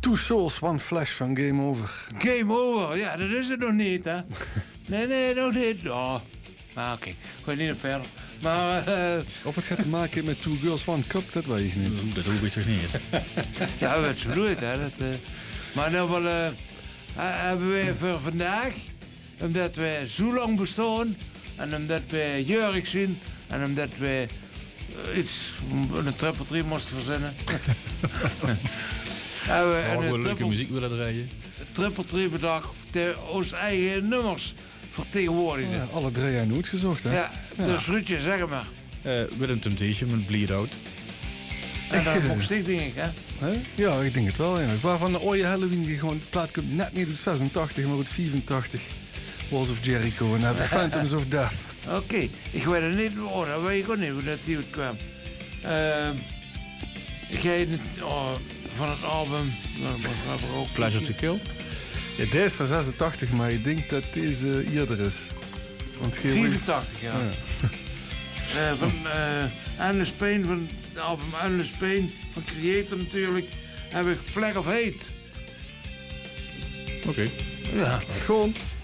Two Souls, One Flesh van Game Over. Game Over, ja, dat is het nog niet, hè? Nee, nog niet. Oh, maar oké, ga niet verder. Maar, Of het gaat te maken met Two Girls, One Cup, dat weet ik niet. Dat hoef ik toch niet. ja, dat is bedoeld, hè. Maar nou wel, hebben wij voor vandaag, omdat wij zo lang bestaan, en omdat wij jeurig zijn, en omdat wij een triple 3 moesten verzinnen. Hebben we een leuke muziek willen draaien. Triple 3 bedacht, onze eigen nummers vertegenwoordigen. Ja, alle 3 jaar nooit gezocht, hè? Ja, dus Ruudje, zeg het maar. With Temptation met Bleed Out. En dat is sticht, denk ik, hè? Ja, ik denk het wel, ja. Waarvan de ooie Halloween die gewoon plaat komt net niet uit 86, maar uit 84. Walls of Jericho en hebben Phantoms of Death. Oké, ik weet het niet, dat weet ik ook niet hoe dat die uitkwam. Ik ga het van het album... Pleasure to Kill. Ja, deze is van 86, maar ik denk dat deze eerder is. Want 84, ja. Van Endless Pain, van het album Endless Pain, van Creator natuurlijk, heb ik Flag of Hate. Oké. Ja. Gewoon.